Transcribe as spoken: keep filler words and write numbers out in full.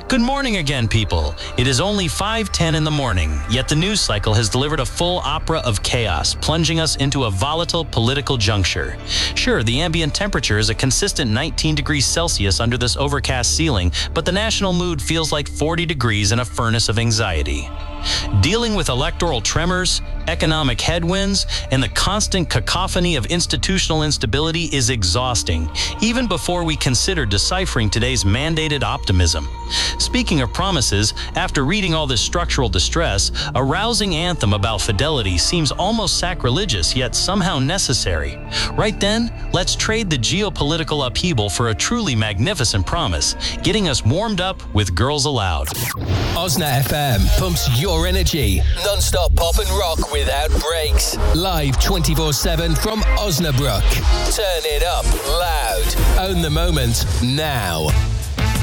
Good morning again, people. It is only five ten in the morning, yet the news cycle has delivered a full opera of chaos, plunging us into a volatile political juncture. Sure, the ambient temperature is a consistent nineteen degrees Celsius under this overcast ceiling, but the national mood feels like forty degrees in a furnace of anxiety. Dealing with electoral tremors, economic headwinds, and the constant cacophony of institutional instability is exhausting, even before we consider deciphering today's mandated optimism. Speaking of promises, after reading all this structural distress, a rousing anthem about fidelity seems almost sacrilegious, yet somehow necessary. Right then, let's trade the geopolitical upheaval for a truly magnificent promise, getting us warmed up with Girls Aloud. Osna F M pumps your energy. Non-stop pop and rock without breaks. Live twenty-four seven from Osnabrück. Turn it up loud. Own the moment now.